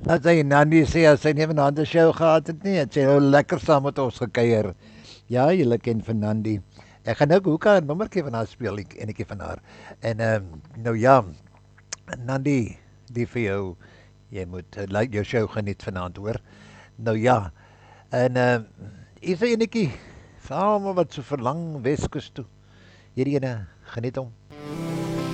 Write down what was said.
As hy Nandi sê as sy nie vanaand 'n show gehad het nie, het sy nou lekker saam met ons gekuier. Ja, julle ken vir Nandi. Ek gaan nou hoeka 'n nommertjie van haar speel, enetjie van haar. En nou ja, Nandi, die vir jou. Jy moet jou show geniet vanaand hoor. Nou ja, en is 'n enetjie vir almal wat so verlang Weskus toe. Hierdie ene, geniet hom.